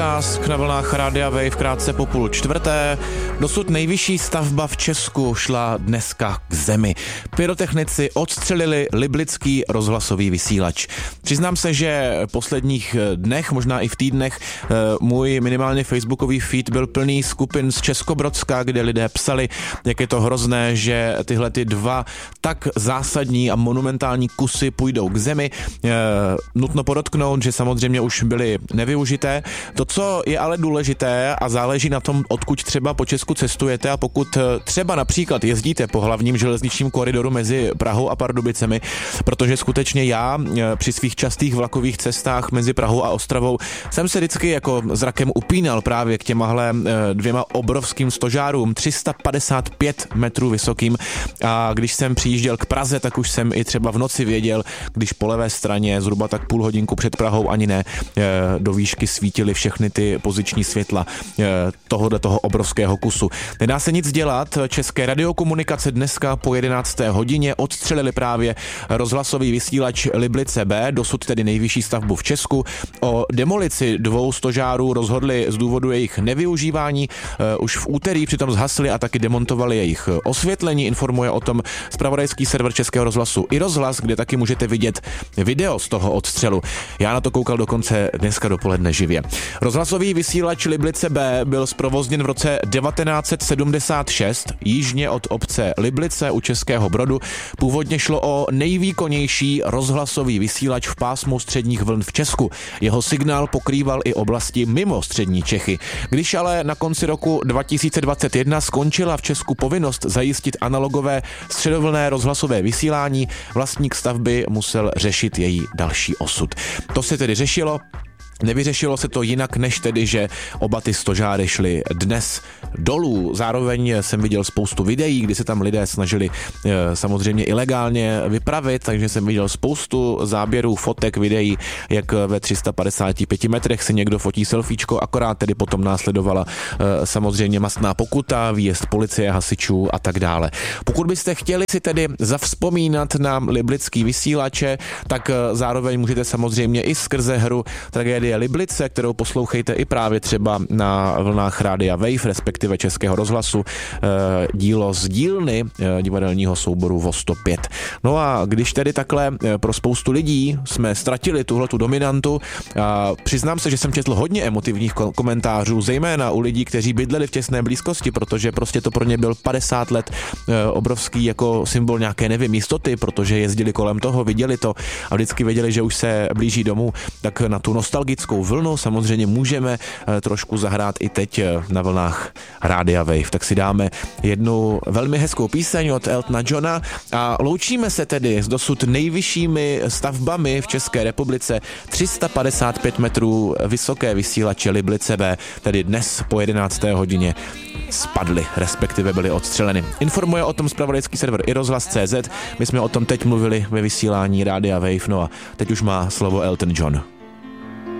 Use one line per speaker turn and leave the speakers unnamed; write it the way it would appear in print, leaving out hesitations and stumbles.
Na vlnách Rádia Wave krátce po 3:30. Dosud nejvyšší stavba v Česku šla dneska k zemi. Pyrotechnici odstřelili liblický rozhlasový vysílač. Přiznám se, že v posledních dnech, možná i v týdnech, můj minimálně facebookový feed byl plný skupin z Českobrodska, kde lidé psali, jak je to hrozné, že tyhle ty dva tak zásadní a monumentální kusy půjdou k zemi. Nutno podotknout, že samozřejmě už byly nevyužité. To, co je ale důležité a záleží na tom, odkud třeba po Česku cestujete, a pokud třeba například jezdíte po hlavním železničním koridoru mezi Prahou a Pardubicemi, protože skutečně já při svých častých vlakových cestách mezi Prahou a Ostravou jsem se vždycky jako zrakem upínal právě k těmahle dvěma obrovským stožárům, 355 metrů vysokým, a když jsem přijížděl k Praze, tak už jsem i třeba v noci věděl, když po levé straně zhruba tak půl hodinku před Prahou, ani ne, do výšky svítily všechny ty poziční světla toho obrovského kusu. Nedá se nic dělat, České radiokomunikace dneska po 11. hodině odstřelili právě rozhlasový vysílač Liblice B, dosud tedy nejvyšší stavbu v Česku. O demolici dvou stožárů rozhodli z důvodu jejich nevyužívání. Už v úterý přitom zhasli a taky demontovali jejich osvětlení, informuje o tom zpravodajský server Českého rozhlasu iRozhlas, kde taky můžete vidět video z toho odstřelu. Já na to koukal dokonce dneska dopoledne živě. Rozhlasový vysílač Liblice B byl zprovozněn v roce 1976 jižně od obce Liblice u Českého Brodu. Původně šlo o nejvýkonnější rozhlasový vysílač v pásmu středních vln v Česku. Jeho signál pokrýval i oblasti mimo střední Čechy. Když ale na konci roku 2021 skončila v Česku povinnost zajistit analogové středovlnné rozhlasové vysílání, vlastník stavby musel řešit její další osud. To se tedy řešilo. Nevyřešilo se to jinak, než tedy, že oba ty stožáry šly dnes dolů. Zároveň jsem viděl spoustu videí, kdy se tam lidé snažili samozřejmě ilegálně vypravit, takže jsem viděl spoustu záběrů, fotek, videí, jak ve 355 metrech si někdo fotí selfiečko, akorát tedy potom následovala samozřejmě mastná pokuta, výjezd policie, hasičů a tak dále. Pokud byste chtěli si tedy zavzpomínat na liblický vysílače, tak zároveň můžete samozřejmě i skrze hru Tragédie Liblice, kterou poslouchejte i právě třeba na vlnách Rádia Wave, respektive Českého rozhlasu, dílo z dílny divadelního souboru VO105. No a když tedy takhle pro spoustu lidí jsme ztratili tuhletu dominantu, přiznám se, že jsem četl hodně emotivních komentářů, zejména u lidí, kteří bydleli v těsné blízkosti, protože prostě to pro ně byl 50 let obrovský jako symbol nějaké, nevím, jistoty, protože jezdili kolem toho, viděli to a vždycky věděli, že už se blíží domů, tak na tu nostalgickou vlnu samozřejmě můžeme trošku zahrát i teď na vlnách Rádia Wave. Tak si dáme jednu velmi hezkou píseň od Eltona Johna a loučíme se tedy s dosud nejvyššími stavbami v České republice. 355 metrů vysoké vysílače Liblice B, tedy dnes po 11. hodině spadly, respektive byly odstřeleny. Informuje o tom zpravodajský server iRozhlas.cz. My jsme o tom teď mluvili ve vysílání Rádia Wave, no a teď už má slovo Elton John.